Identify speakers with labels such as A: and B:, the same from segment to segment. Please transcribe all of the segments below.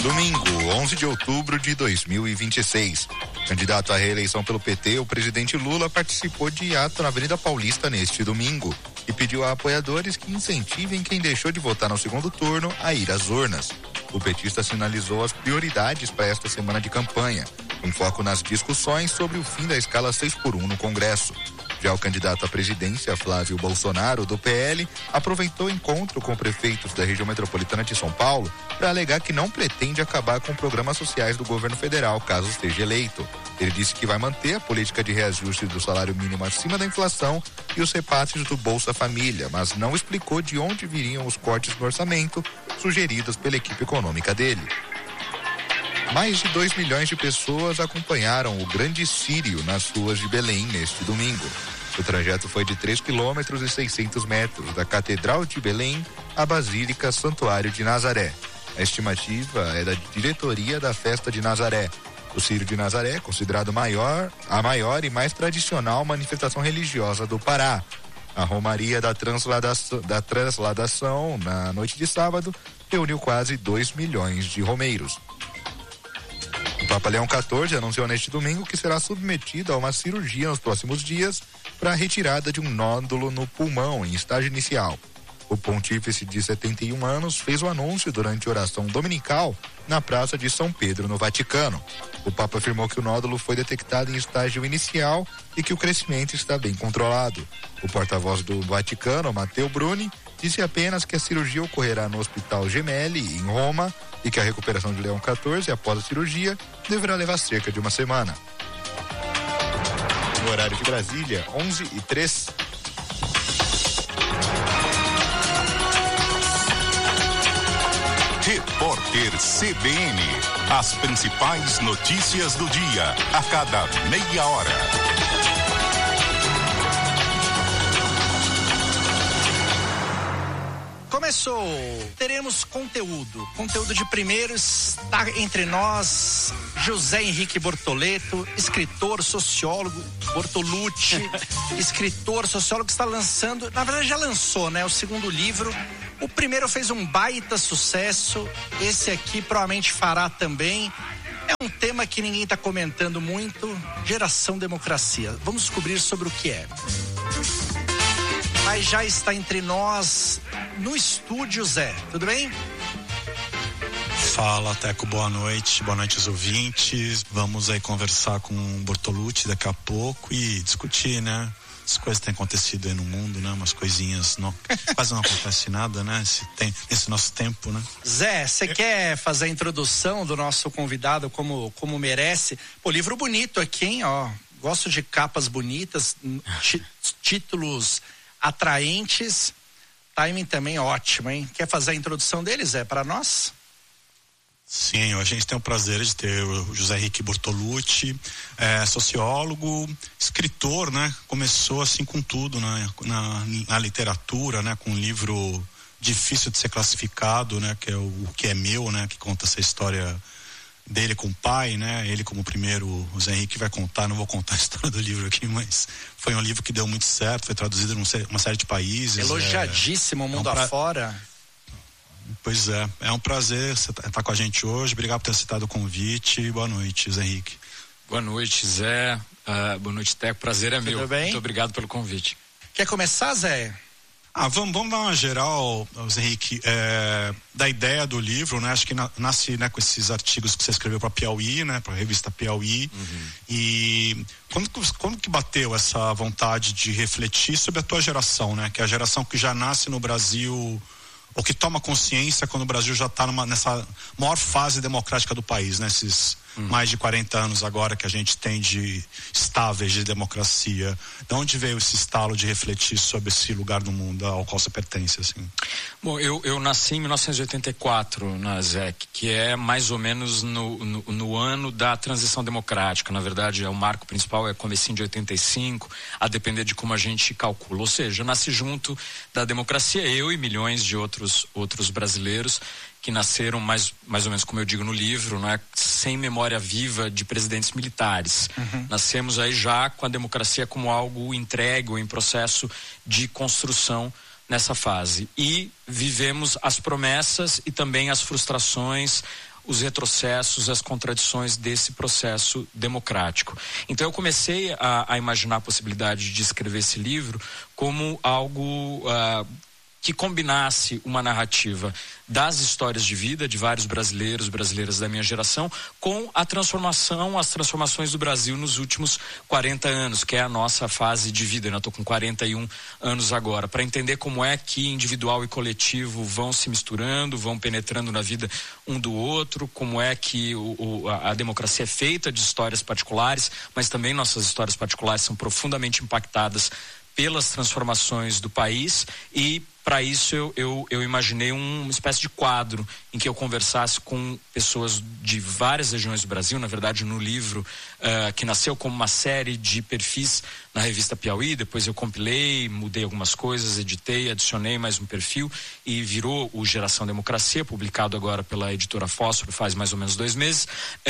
A: Domingo, 11 de outubro de 2026. Candidato à reeleição pelo PT, o presidente Lula participou de ato na Avenida Paulista neste domingo e pediu a apoiadores que incentivem quem deixou de votar no segundo turno a ir às urnas. O petista sinalizou as prioridades para esta semana de campanha, com foco nas discussões sobre o fim da escala 6x1 no Congresso. Já o candidato à presidência, Flávio Bolsonaro, do PL, aproveitou o encontro com prefeitos da região metropolitana de São Paulo para alegar que não pretende acabar com programas sociais do governo federal, caso seja eleito. Ele disse que vai manter a política de reajuste do salário mínimo acima da inflação e os repasses do Bolsa Família, mas não explicou de onde viriam os cortes no orçamento sugeridos pela equipe econômica dele. Mais de 2 milhões de pessoas acompanharam o Grande Círio nas ruas de Belém neste domingo. O trajeto foi de 3 quilômetros e 600 metros da Catedral de Belém à Basílica Santuário de Nazaré. A estimativa é da diretoria da Festa de Nazaré. O Círio de Nazaré é considerado a maior e mais tradicional manifestação religiosa do Pará. A Romaria da Transladação, na noite de sábado, reuniu quase 2 milhões de romeiros. O Papa Leão XIV anunciou neste domingo que será submetido a uma cirurgia nos próximos dias para a retirada de um nódulo no pulmão em estágio inicial. O pontífice de 71 anos fez o anúncio durante a oração dominical na Praça de São Pedro, no Vaticano. O Papa afirmou que o nódulo foi detectado em estágio inicial e que o crescimento está bem controlado. O porta-voz do Vaticano, Matteo Bruni, disse apenas que a cirurgia ocorrerá no Hospital Gemelli, em Roma, e que a recuperação de Leão XIV após a cirurgia deverá levar cerca de uma semana. No horário de Brasília, 11h03.
B: Repórter CBN. As principais notícias do dia, a cada meia hora.
C: Começou, teremos conteúdo de primeiro. Está entre nós José Henrique Bortoleto, escritor, sociólogo, Bortolucci, escritor, sociólogo, que está lançando, na verdade já lançou, né, o segundo livro. O primeiro fez um baita sucesso, esse aqui provavelmente fará também. É um tema que ninguém está comentando muito, geração democracia. Vamos descobrir sobre o que é. Mas já está entre nós no estúdio, Zé. Tudo bem?
D: Fala, Teco, boa noite aos ouvintes. Vamos aí conversar com o Bortolucci daqui a pouco e discutir, né? As coisas têm acontecido aí no mundo, né? Umas coisinhas, quase não acontece nada, né? Esse nosso tempo, né?
C: Zé, você quer fazer a introdução do nosso convidado como merece? Pô, livro bonito aqui, hein? Ó, gosto de capas bonitas, títulos atraentes, timing também ótimo, hein? Quer fazer a introdução deles, Zé, para nós?
D: Sim, a gente tem o prazer de ter o José Henrique Bortolucci, sociólogo, escritor, né? Começou assim com tudo, né? Na literatura, né? Com um livro difícil de ser classificado, né? Que é o Que é Meu, né? Que conta essa história dele com o pai, né? Ele como primeiro, o Zé Henrique vai contar, não vou contar a história do livro aqui, mas foi um livro que deu muito certo, foi traduzido em uma série de países.
C: Elogiadíssimo, mundo afora.
D: Pois é um prazer você estar com a gente hoje, obrigado por ter aceitado o convite. Boa noite, Zé Henrique.
E: Boa noite, Zé. Boa noite, Teco. Prazer é meu.
C: Tudo bem?
E: Muito obrigado pelo convite.
C: Quer começar, Zé?
D: Vamos dar uma geral, Zé Henrique, da ideia do livro, né? Acho que nasce, né, com esses artigos que você escreveu para Piauí, né? Para a revista Piauí. Uhum. E quando que bateu essa vontade de refletir sobre a tua geração, né? Que é a geração que já nasce no Brasil, ou que toma consciência quando o Brasil já está nessa maior fase democrática do país, né? Esses mais de 40 anos agora que a gente tem de estáveis de democracia. De onde veio esse estalo de refletir sobre esse lugar do mundo ao qual você pertence, assim?
E: Bom, eu nasci em 1984 na ZEC, que é mais ou menos no ano da transição democrática. Na verdade, o marco principal é comecinho de 85, a depender de como a gente calcula. Ou seja, eu nasci junto da democracia, eu e milhões de outros brasileiros que nasceram mais ou menos, como eu digo no livro, não é, sem memória viva de presidentes militares. Uhum. Nascemos aí já com a democracia como algo entregue ou em processo de construção nessa fase. E vivemos as promessas e também as frustrações, os retrocessos, as contradições desse processo democrático. Então eu comecei a imaginar a possibilidade de escrever esse livro como algo que combinasse uma narrativa das histórias de vida de vários brasileiras da minha geração com as transformações do Brasil nos últimos 40 anos, que é a nossa fase de vida. Eu estou com 41 anos agora, para entender como é que individual e coletivo vão se misturando, vão penetrando na vida um do outro, como é que a democracia é feita de histórias particulares, mas também nossas histórias particulares são profundamente impactadas pelas transformações do país. E para isso eu imaginei uma espécie de quadro em que eu conversasse com pessoas de várias regiões do Brasil. Na verdade, no livro, que nasceu como uma série de perfis na revista Piauí, depois eu compilei, mudei algumas coisas, editei, adicionei mais um perfil e virou o Geração Democracia, publicado agora pela editora Fósforo faz mais ou menos 2 meses,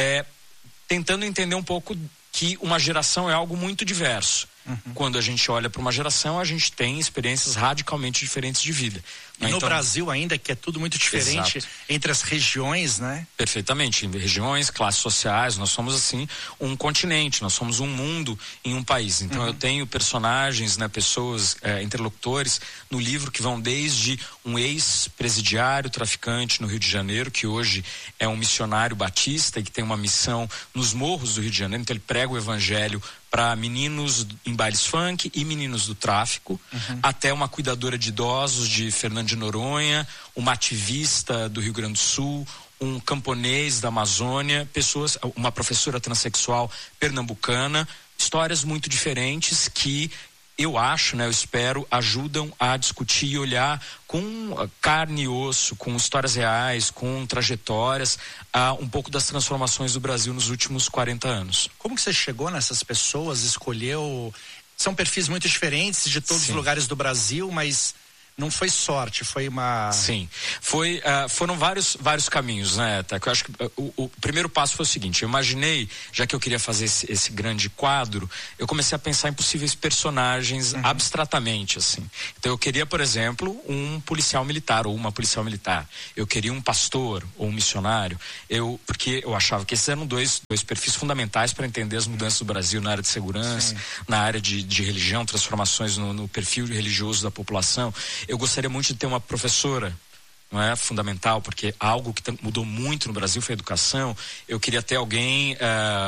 E: tentando entender um pouco que uma geração é algo muito diverso. Quando a gente olha para uma geração, a gente tem experiências radicalmente diferentes de vida.
C: E no Brasil ainda, que é tudo muito diferente. Exato. Entre as regiões, né?
E: Perfeitamente, regiões, classes sociais, nós somos assim um continente, nós somos um mundo em um país. Então eu tenho personagens, né, pessoas, interlocutores no livro que vão desde um ex-presidiário traficante no Rio de Janeiro, que hoje é um missionário batista e que tem uma missão nos morros do Rio de Janeiro. Então ele prega o evangelho para meninos em bailes funk e meninos do tráfico, até uma cuidadora de idosos de Fernando de Noronha, uma ativista do Rio Grande do Sul, um camponês da Amazônia, uma professora transexual pernambucana, histórias muito diferentes que eu acho, eu espero, ajudam a discutir e olhar com carne e osso, com histórias reais, com trajetórias, um pouco das transformações do Brasil nos últimos 40 anos.
C: Como que você chegou nessas pessoas, escolheu? São perfis muito diferentes de todos os lugares do Brasil, mas não foi sorte, foi uma...
E: Sim, foram vários caminhos, né, Teco? Eu acho que o primeiro passo foi o seguinte: eu imaginei, já que eu queria fazer esse grande quadro, eu comecei a pensar em possíveis personagens abstratamente, assim. Então eu queria, por exemplo, um policial militar ou uma policial militar. Eu queria um pastor ou um missionário, porque eu achava que esses eram dois perfis fundamentais para entender as mudanças do Brasil na área de segurança, na área de religião, transformações no perfil religioso da população. Eu gostaria muito de ter uma professora, não é? Fundamental, porque algo que mudou muito no Brasil foi a educação. Eu queria ter alguém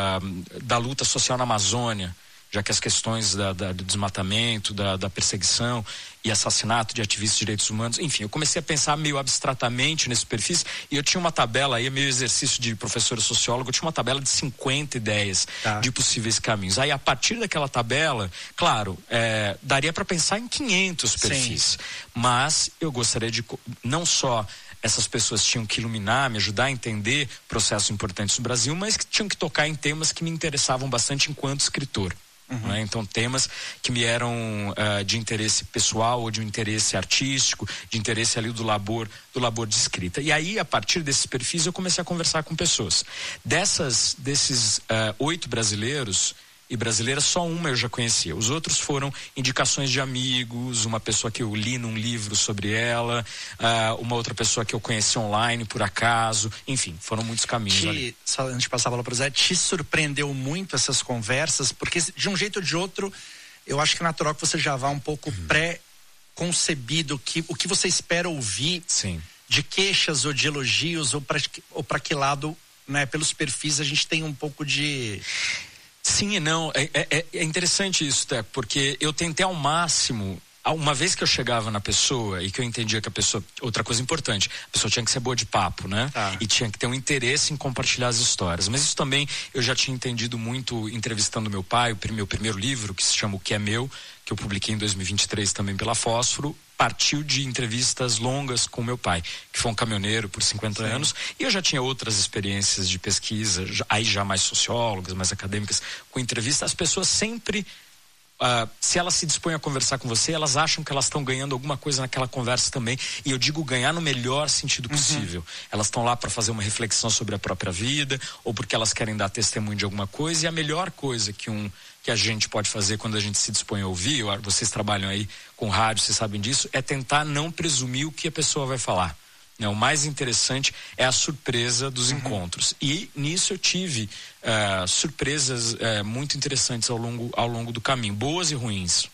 E: da luta social na Amazônia, já que as questões do desmatamento, da perseguição e assassinato de ativistas de direitos humanos, enfim, eu comecei a pensar meio abstratamente nesses perfis, e eu tinha uma tabela aí, meio exercício de professor sociólogo, eu tinha uma tabela de 50 ideias de possíveis caminhos. Aí, a partir daquela tabela, claro, daria para pensar em 500 perfis, mas eu gostaria de, não só essas pessoas tinham que iluminar, me ajudar a entender processos importantes no Brasil, mas que tinham que tocar em temas que me interessavam bastante enquanto escritor. Né? Então, temas que me eram de interesse pessoal ou de um interesse artístico, de interesse ali do labor de escrita. E aí, a partir desses perfis, eu comecei a conversar com pessoas. Desses 8 brasileiros e brasileiras, só uma eu já conhecia. Os outros foram indicações de amigos, uma pessoa que eu li num livro sobre ela, uma outra pessoa que eu conheci online por acaso. Enfim, foram muitos caminhos.
C: Só antes de passar a bola para o Zé, te surpreendeu muito essas conversas? Porque de um jeito ou de outro, eu acho que é natural que você já vá um pouco pré-concebido o que você espera ouvir de queixas ou de elogios, ou para que lado, né? Pelos perfis a gente tem um pouco de...
E: Sim e não, é interessante isso, Teco, porque eu tentei ao máximo, uma vez que eu chegava na pessoa e que eu entendia que a pessoa, outra coisa importante, a pessoa tinha que ser boa de papo, né? E tinha que ter um interesse em compartilhar as histórias. Mas isso também eu já tinha entendido muito entrevistando meu pai, o meu primeiro livro, que se chama O Que é Meu, que eu publiquei em 2023 também pela Fósforo, partiu de entrevistas longas com meu pai, que foi um caminhoneiro por 50 anos, e eu já tinha outras experiências de pesquisa, aí já mais sociólogas, mais acadêmicas, com entrevista. As pessoas sempre, se elas se dispõem a conversar com você, elas acham que elas estão ganhando alguma coisa naquela conversa também, e eu digo ganhar no melhor sentido possível. Elas estão lá para fazer uma reflexão sobre a própria vida, ou porque elas querem dar testemunho de alguma coisa, e a melhor coisa que a gente pode fazer quando a gente se dispõe a ouvir, vocês trabalham aí com rádio, vocês sabem disso, é tentar não presumir o que a pessoa vai falar. O mais interessante é a surpresa dos encontros. E nisso eu tive surpresas muito interessantes ao longo do caminho, boas e ruins.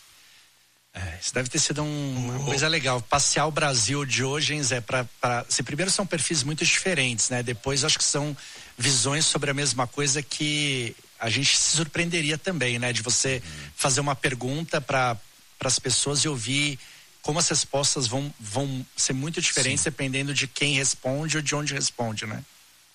C: Isso deve ter sido uma coisa legal. Passear o Brasil de hoje, hein, Zé, primeiro são perfis muito diferentes, né? Depois acho que são visões sobre a mesma coisa que a gente se surpreenderia também, né? De você fazer uma pergunta para as pessoas e ouvir como as respostas vão ser muito diferentes. Sim. Dependendo de quem responde ou de onde responde, né?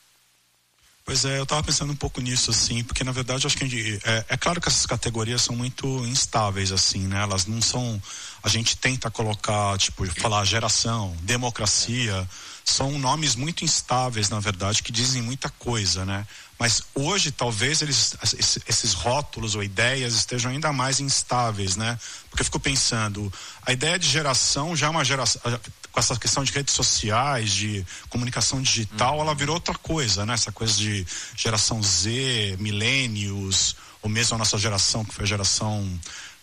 D: Pois é, eu estava pensando um pouco nisso, assim, porque na verdade acho que é claro que essas categorias são muito instáveis, assim, né? Elas não são, a gente tenta colocar, falar geração, democracia, são nomes muito instáveis, na verdade, que dizem muita coisa, né? Mas hoje talvez esses rótulos ou ideias estejam ainda mais instáveis, né? Porque eu fico pensando, a ideia de geração já é uma geração, com essa questão de redes sociais, de comunicação digital, ela virou outra coisa, né? Essa coisa de geração Z, millennials, ou mesmo a nossa geração, que foi a geração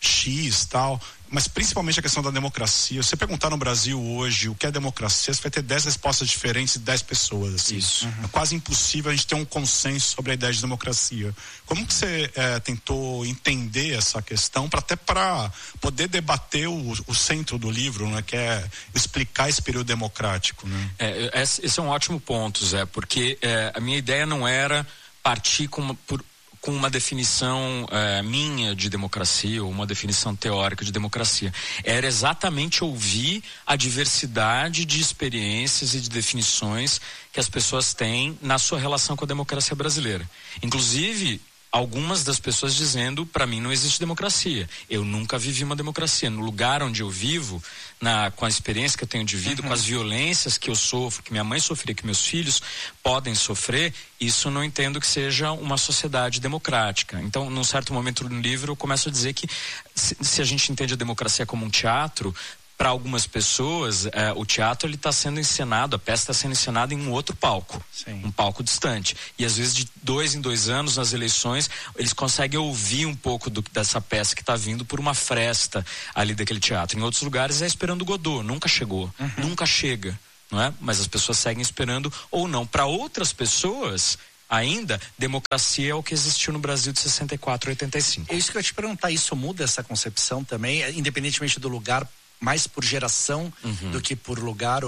D: X e tal, mas principalmente a questão da democracia. Se você perguntar no Brasil hoje o que é democracia, você vai ter 10 respostas diferentes de 10 pessoas, assim. Isso. É quase impossível a gente ter um consenso sobre a ideia de democracia. Como que você tentou entender essa questão até para poder debater o centro do livro, né, que é explicar esse período democrático, né?
E: Esse é um ótimo ponto, Zé, porque a minha ideia não era partir com uma definição minha de democracia, ou uma definição teórica de democracia. Era exatamente ouvir a diversidade de experiências e de definições que as pessoas têm na sua relação com a democracia brasileira. Inclusive, algumas das pessoas dizendo, para mim não existe democracia. Eu nunca vivi uma democracia. No lugar onde eu vivo, com a experiência que eu tenho de vida, com as violências que eu sofro, que minha mãe sofria, que meus filhos podem sofrer, isso não entendo que seja uma sociedade democrática. Então, num certo momento no livro, eu começo a dizer que se a gente entende a democracia como um teatro, para algumas pessoas, o teatro está sendo encenado, a peça está sendo encenada em um outro palco. Sim. Um palco distante. E às vezes de 2 em 2 anos, nas eleições, eles conseguem ouvir um pouco dessa peça que está vindo por uma fresta ali daquele teatro. Em outros lugares é esperando o Godot, nunca chegou, nunca chega, não é? Mas as pessoas seguem esperando ou não. Para outras pessoas, ainda, democracia é o que existiu no Brasil de 64 a 85.
C: É isso que eu ia te perguntar, isso muda essa concepção também, independentemente do lugar, mais por geração do que por lugar?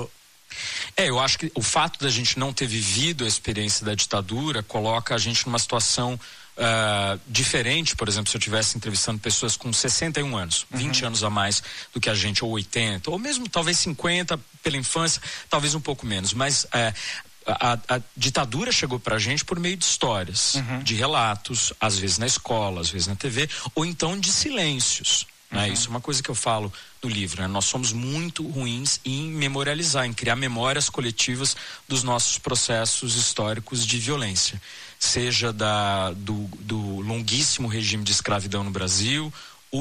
E: Eu acho que o fato da gente não ter vivido a experiência da ditadura coloca a gente numa situação diferente. Por exemplo, se eu estivesse entrevistando pessoas com 61 anos, 20 anos a mais do que a gente, ou 80, ou mesmo talvez 50 pela infância, talvez um pouco menos, mas a ditadura chegou pra gente por meio de histórias, de relatos, às vezes na escola, às vezes na TV, ou então de silêncios. Isso é uma coisa que eu falo no livro, né? Nós somos muito ruins em memorializar, em criar memórias coletivas dos nossos processos históricos de violência, seja do longuíssimo regime de escravidão no Brasil,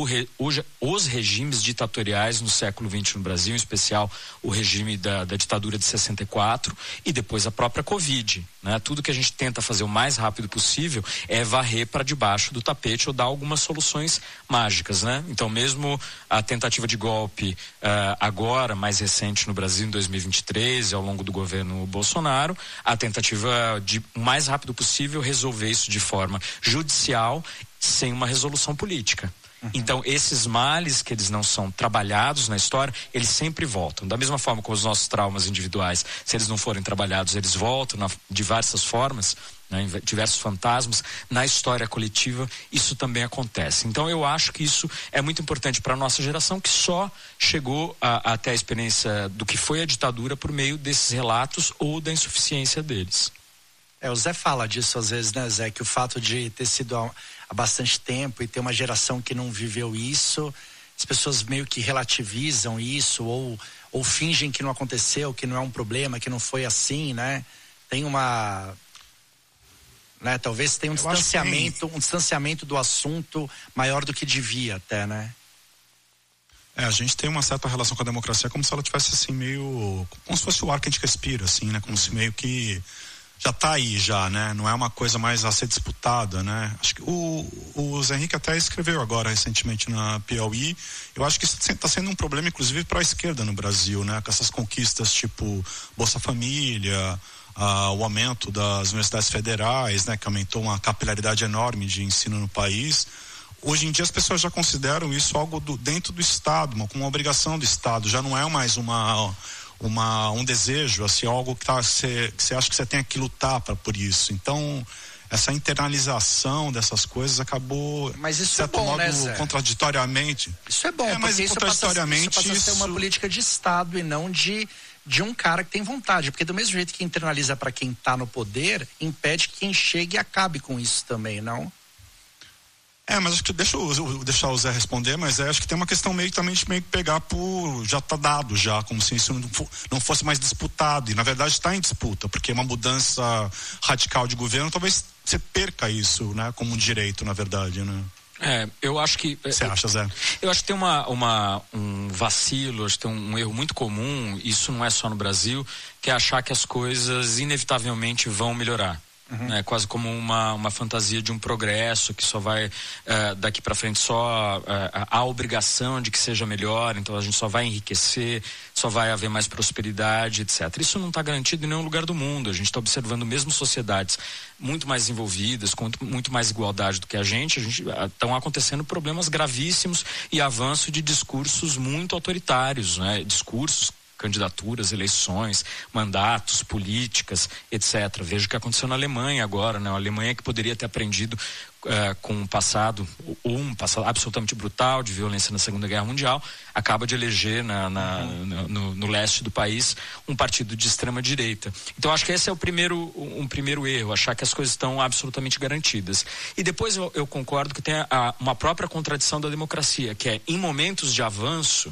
E: os regimes ditatoriais no século XX no Brasil, em especial o regime da ditadura de 64 e depois a própria Covid, né? Tudo que a gente tenta fazer o mais rápido possível é varrer para debaixo do tapete ou dar algumas soluções mágicas, né? Então, mesmo a tentativa de golpe agora, mais recente no Brasil, em 2023, ao longo do governo Bolsonaro, a tentativa de o mais rápido possível resolver isso de forma judicial sem uma resolução política. Então, esses males que eles não são trabalhados na história, eles sempre voltam. Da mesma forma como os nossos traumas individuais, se eles não forem trabalhados, eles voltam de diversas formas, né, diversos fantasmas. Na história coletiva, isso também acontece. Então, eu acho que isso é muito importante para a nossa geração, que só chegou até a experiência do que foi a ditadura por meio desses relatos ou da insuficiência deles.
C: O Zé fala disso às vezes, né, Zé? Que o fato de ter sido há bastante tempo e ter uma geração que não viveu isso, as pessoas meio que relativizam isso ou fingem que não aconteceu, que não é um problema, que não foi assim, né? Tem uma... né? Talvez tenha um distanciamento do assunto maior do que devia até, né?
D: A gente tem uma certa relação com a democracia como se ela tivesse assim meio... como se fosse o ar que a gente respira, assim, né? Como se meio que... já está aí já, né? Não é uma coisa mais a ser disputada, né? Acho que o Zé Henrique até escreveu agora recentemente na Piauí. Eu acho que isso está sendo um problema, inclusive, para a esquerda no Brasil, né? Com essas conquistas tipo Bolsa Família, o aumento das universidades federais, né? Que aumentou uma capilaridade enorme de ensino no país. Hoje em dia as pessoas já consideram isso algo dentro do Estado, como uma obrigação do Estado. Já não é mais um desejo, assim, algo que você acha que você tem que lutar por isso. Então, essa internalização dessas coisas acabou,
C: mas isso é bom, né, Zé?
D: Contraditoriamente.
C: Isso é bom,
D: mas
C: porque
D: contraditoriamente
C: isso passa a ser uma política de Estado e não de um cara que tem vontade, porque do mesmo jeito que internaliza para quem está no poder, impede que quem chegue e acabe com isso também, não?
D: Mas acho que deixar o Zé responder, mas acho que tem uma questão meio que pegar já tá dado já, como se isso não fosse mais disputado, e na verdade está em disputa, porque uma mudança radical de governo, talvez você perca isso, né, como um direito, na verdade, né?
E: Eu acho que...
D: Você acha, Zé?
E: Eu acho que tem um vacilo, acho que tem um erro muito comum, isso não é só no Brasil, que é achar que as coisas inevitavelmente vão melhorar. Uhum. Quase como uma fantasia de um progresso que só vai daqui para frente só a obrigação de que seja melhor, então a gente só vai enriquecer, só vai haver mais prosperidade, etc. Isso não está garantido em nenhum lugar do mundo. A gente está observando mesmo sociedades muito mais envolvidas, com muito mais igualdade do que a gente estão acontecendo problemas gravíssimos e avanço de discursos muito autoritários, né? Discursos, candidaturas, eleições, mandatos, políticas, etc. Veja o que aconteceu na Alemanha agora, né? A Alemanha que poderia ter aprendido com um passado absolutamente brutal de violência na Segunda Guerra Mundial, acaba de eleger no leste do país um partido de extrema direita. Então acho que esse é um primeiro erro, achar que as coisas estão absolutamente garantidas. E depois eu concordo que tem uma própria contradição da democracia, que é em momentos de avanço,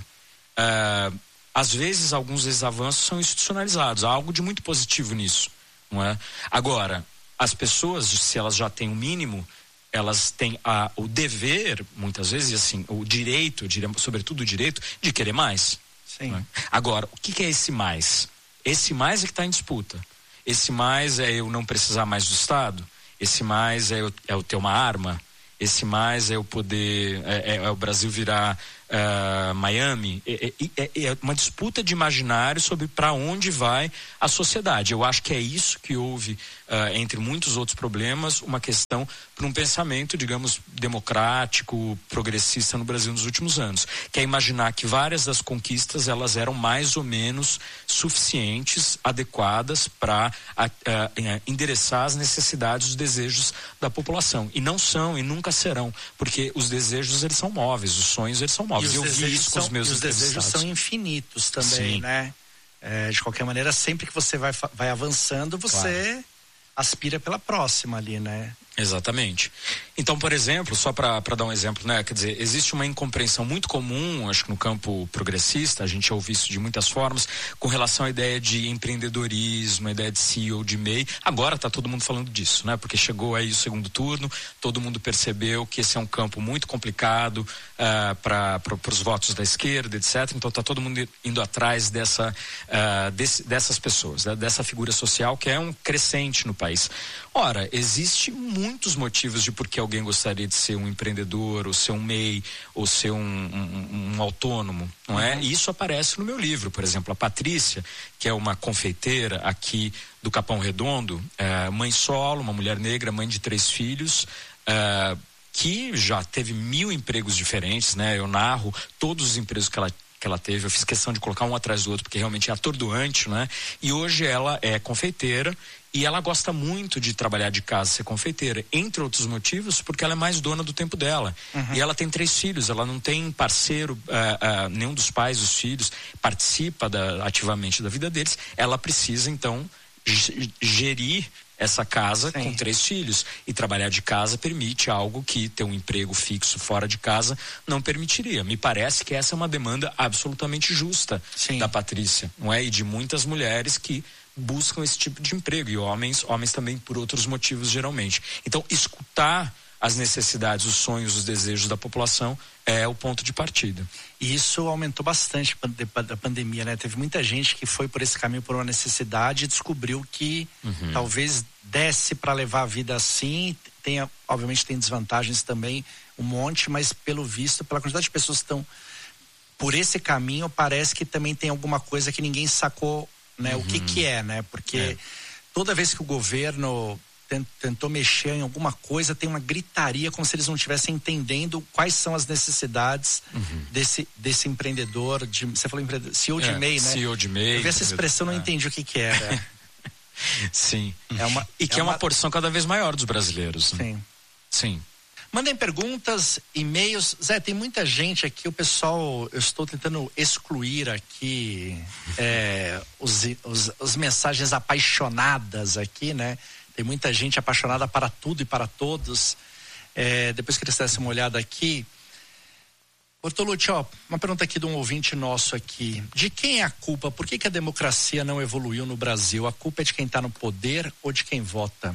E: às vezes alguns desses avanços são institucionalizados, há algo de muito positivo nisso, não é? Agora, as pessoas, se elas já têm o mínimo, elas têm o dever, muitas vezes, assim, o direito, eu diria, sobretudo o direito, de querer mais.
C: Sim.
E: Não é? Agora, o que é esse mais? Esse mais é que está em disputa. Esse mais é eu não precisar mais do Estado? Esse mais é eu ter uma arma? Esse mais é eu poder, é o Brasil virar Miami? É uma disputa de imaginário sobre para onde vai a sociedade. Eu acho que é isso que houve, entre muitos outros problemas, uma questão para um pensamento, digamos, democrático, progressista no Brasil nos últimos anos, que é imaginar que várias das conquistas elas eram mais ou menos suficientes, adequadas para endereçar as necessidades, os desejos da população. E não são e nunca serão, porque os desejos eles são móveis, os sonhos eles são móveis.
C: Eu vi isso com os meus entrevistados. Os desejos são infinitos também, sim, né? De qualquer maneira, sempre que você vai avançando, você aspira pela próxima ali, né?
E: Exatamente. Então, por exemplo, só para dar um exemplo, né? Quer dizer, existe uma incompreensão muito comum, acho que no campo progressista, a gente ouve isso de muitas formas, com relação à ideia de empreendedorismo, a ideia de CEO, de MEI. Agora está todo mundo falando disso, né? Porque chegou aí o segundo turno, todo mundo percebeu que esse é um campo muito complicado para os votos da esquerda, etc. Então está todo mundo indo atrás dessas pessoas, dessa figura social que é um crescente no país. Ora, existe muitos motivos de por que alguém gostaria de ser um empreendedor, ou ser um MEI, ou ser um autônomo, não é? E isso aparece no meu livro, por exemplo, a Patrícia, que é uma confeiteira aqui do Capão Redondo, mãe solo, uma mulher negra, mãe de 3 filhos, que já teve 1000 empregos diferentes, né? Eu narro todos os empregos que ela teve, eu fiz questão de colocar um atrás do outro, porque realmente é atordoante, né? E hoje ela é confeiteira, e ela gosta muito de trabalhar de casa, ser confeiteira, entre outros motivos, porque ela é mais dona do tempo dela. E ela tem 3 filhos, ela não tem parceiro, nenhum dos pais dos filhos participa ativamente da vida deles. Ela precisa, então, gerir essa casa, sim, com 3 filhos. E trabalhar de casa permite algo que ter um emprego fixo fora de casa não permitiria. Me parece que essa é uma demanda absolutamente justa, sim, da Patrícia, não é? E de muitas mulheres que buscam esse tipo de emprego, e homens também por outros motivos geralmente. Então, escutar as necessidades, os sonhos, os desejos da população é o ponto de partida.
C: E isso aumentou bastante da pandemia, né? Teve muita gente que foi por esse caminho por uma necessidade e descobriu que talvez desse para levar a vida assim. Obviamente tem desvantagens também, um monte, mas pelo visto, pela quantidade de pessoas que estão por esse caminho, parece que também tem alguma coisa que ninguém sacou, né? O que é, né? Porque toda vez que o governo tentou mexer em alguma coisa, tem uma gritaria como se eles não estivessem entendendo quais são as necessidades desse empreendedor, você falou empreendedor, CEO de MEI, né?
E: CEO de MEI.
C: Eu vi essa expressão, não entendi o que era.
E: Sim. É uma porção cada vez maior dos brasileiros. Né? Sim.
C: Mandem perguntas, e-mails. Zé, tem muita gente aqui, eu estou tentando excluir aqui os mensagens apaixonadas aqui, né? Tem muita gente apaixonada para tudo e para todos. Depois que eles dessem uma olhada aqui. Bortolucci, uma pergunta aqui de um ouvinte nosso aqui. De quem é a culpa? Por que a democracia não evoluiu no Brasil? A culpa é de quem está no poder ou de quem vota?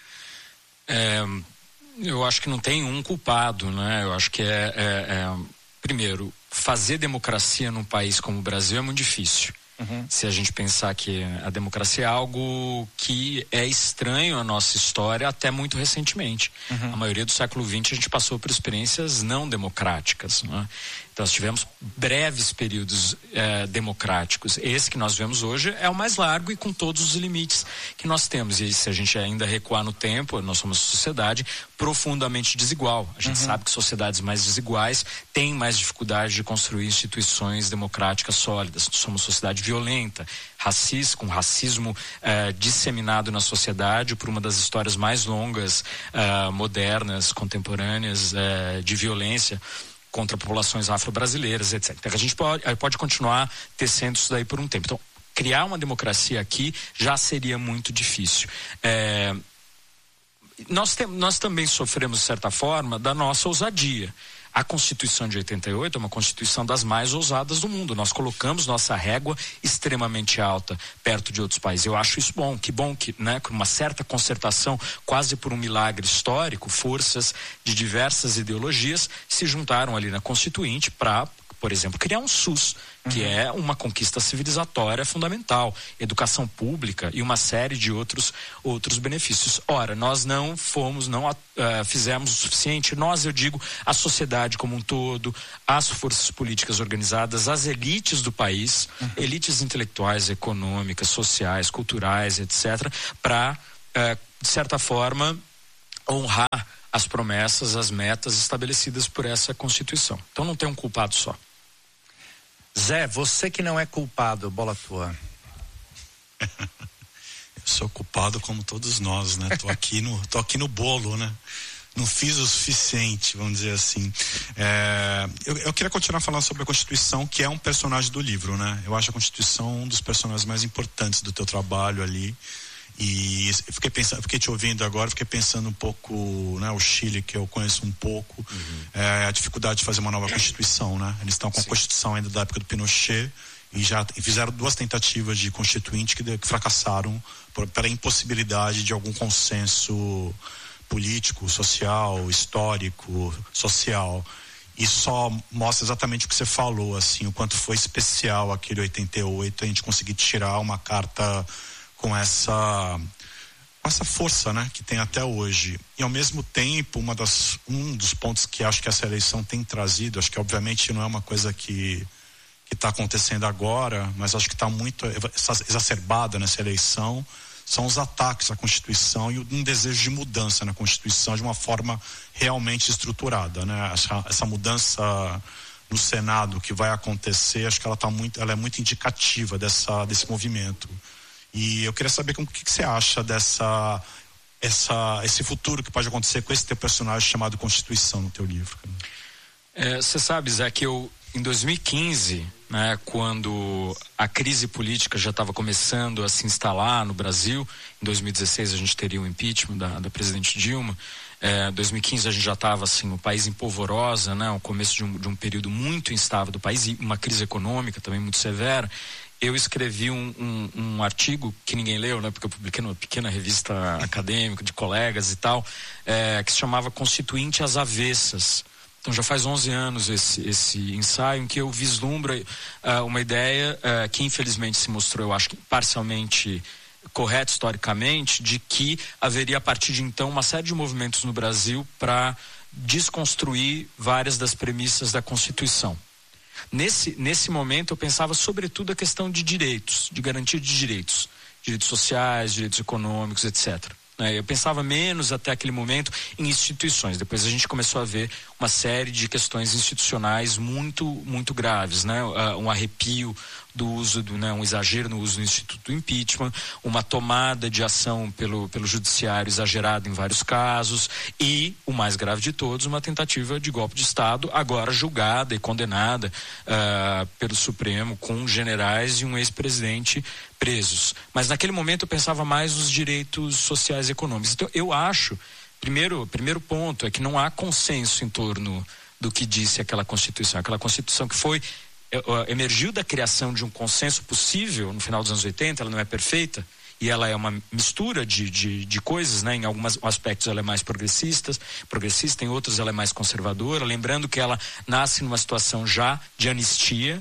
E: Eu acho que não tem um culpado, né? Eu acho que primeiro, fazer democracia num país como o Brasil é muito difícil. Se a gente pensar que a democracia é algo que é estranho à nossa história até muito recentemente. A maioria do século XX a gente passou por experiências não democráticas, né? Então nós tivemos breves períodos democráticos. Esse que nós vemos hoje é o mais largo e com todos os limites que nós temos. E se a gente ainda recuar no tempo, nós somos uma sociedade profundamente desigual. A gente sabe que sociedades mais desiguais têm mais dificuldade de construir instituições democráticas sólidas. Somos sociedade violenta, com racismo disseminado na sociedade por uma das histórias mais longas, modernas, contemporâneas de violência contra populações afro-brasileiras, etc. Então, a gente pode continuar tecendo isso daí por um tempo. Então, criar uma democracia aqui já seria muito difícil. Nós também sofremos, de certa forma, da nossa ousadia. A Constituição de 88 é uma Constituição das mais ousadas do mundo. Nós colocamos nossa régua extremamente alta perto de outros países. Eu acho isso bom que, né, com uma certa concertação, quase por um milagre histórico, forças de diversas ideologias se juntaram ali na Constituinte para, por exemplo, criar um SUS, que é uma conquista civilizatória fundamental, educação pública e uma série de outros benefícios. Ora, nós não fizemos o suficiente, eu digo, a sociedade como um todo, as forças políticas organizadas, as elites do país, elites intelectuais, econômicas, sociais, culturais, etc., para, de certa forma, honrar as promessas, as metas estabelecidas por essa Constituição. Então não tem um culpado só.
C: Zé, você que não é culpado, bola tua.
D: Eu sou culpado como todos nós, né? Tô aqui no bolo, né? Não fiz o suficiente, vamos dizer assim. Eu queria continuar falando sobre a Constituição, que é um personagem do livro, né? Eu acho a Constituição um dos personagens mais importantes do teu trabalho ali. E fiquei te ouvindo agora, fiquei pensando um pouco, né, o Chile, que eu conheço um pouco, a dificuldade de fazer uma nova Constituição, né? Eles estão com a Constituição ainda da época do Pinochet e já fizeram 2 tentativas de constituinte que fracassaram pela impossibilidade de algum consenso político, social, histórico, social. Isso só mostra exatamente o que você falou, assim, o quanto foi especial aquele 88, a gente conseguir tirar uma carta com essa força, né, que tem até hoje. E ao mesmo tempo, um dos pontos que acho que essa eleição tem trazido, acho que obviamente não é uma coisa que está acontecendo agora, mas acho que está muito exacerbada nessa eleição, são os ataques à Constituição e um desejo de mudança na Constituição de uma forma realmente estruturada, né? Essa mudança no Senado que vai acontecer, acho que ela é muito indicativa desse movimento. E eu queria saber o que você acha esse futuro que pode acontecer com esse teu personagem chamado Constituição no teu livro.
E: Você sabe, Zé, que em 2015, né, quando a crise política já estava começando a se instalar no Brasil, em 2016 a gente teria o impeachment da presidente Dilma. 2015 a gente já estava assim, o país em polvorosa, né, o começo de um período muito instável do país e uma crise econômica também muito severa. eu escrevi um artigo que ninguém leu, né? Porque eu publiquei numa pequena revista acadêmica de colegas e tal, que se chamava Constituinte às Avessas. Então já faz 11 anos esse ensaio em que eu vislumbro uma ideia que infelizmente se mostrou, eu acho que parcialmente correta historicamente, de que haveria a partir de então uma série de movimentos no Brasil para desconstruir várias das premissas da Constituição. Nesse momento eu pensava sobretudo a questão de direitos, de garantia de direitos sociais, direitos econômicos, etc. Eu pensava menos até aquele momento em instituições. Depois a gente começou a ver uma série de questões institucionais muito, muito graves, né? Um arrepio do uso, um exagero no uso do instituto do impeachment, uma tomada de ação pelo judiciário exagerada em vários casos e, o mais grave de todos, uma tentativa de golpe de Estado, agora julgada e condenada pelo Supremo, com generais e um ex-presidente presos. Mas naquele momento eu pensava mais nos direitos sociais e econômicos. Então eu acho, primeiro ponto é que não há consenso em torno do que disse aquela Constituição que foi emergiu da criação de um consenso possível no final dos anos 80, ela não é perfeita e ela é uma mistura de coisas, né? Em alguns aspectos ela é mais progressista, em outros ela é mais conservadora, lembrando que ela nasce numa situação já de anistia,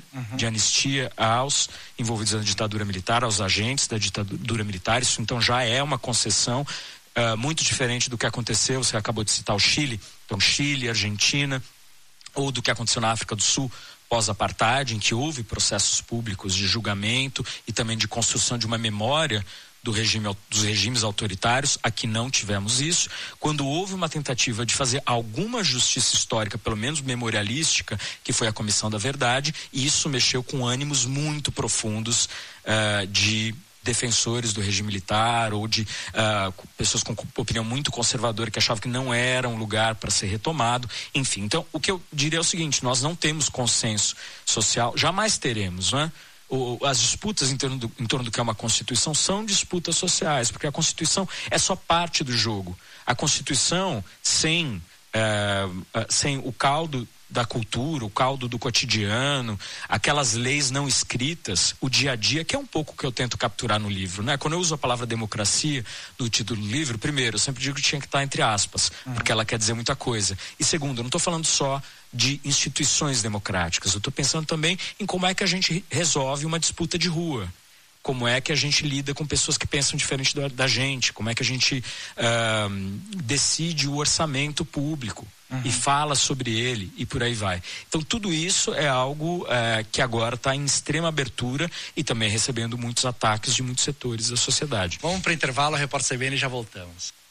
E: aos envolvidos na ditadura militar, aos agentes da ditadura militar. Isso então já é uma concessão muito diferente do que aconteceu, você acabou de citar o Chile, então Chile, Argentina, ou do que aconteceu na África do Sul pós-apartheid, em que houve processos públicos de julgamento e também de construção de uma memória dos regimes autoritários. Aqui não tivemos isso. Quando houve uma tentativa de fazer alguma justiça histórica, pelo menos memorialística, que foi a Comissão da Verdade, e isso mexeu com ânimos muito profundos de defensores do regime militar ou de pessoas com opinião muito conservadora que achavam que não era um lugar para ser retomado, enfim. Então, o que eu diria é o seguinte: nós não temos consenso social, jamais teremos, né? As disputas em torno do que é uma Constituição são disputas sociais, porque a Constituição é só parte do jogo. A Constituição, sem o caldo da cultura, o caldo do cotidiano, aquelas leis não escritas, o dia a dia, que é um pouco o que eu tento capturar no livro, né? Quando eu uso a palavra democracia no título do livro, primeiro, eu sempre digo que tinha que estar entre aspas, porque ela quer dizer muita coisa. E segundo, eu não estou falando só de instituições democráticas, eu estou pensando também em como é que a gente resolve uma disputa de rua. Como é que a gente lida com pessoas que pensam diferente da gente, como é que a gente decide o orçamento público e fala sobre ele e por aí vai. Então tudo isso é algo que agora está em extrema abertura e também recebendo muitos ataques de muitos setores da sociedade.
C: Vamos para o intervalo, a Repórter CBN e já voltamos.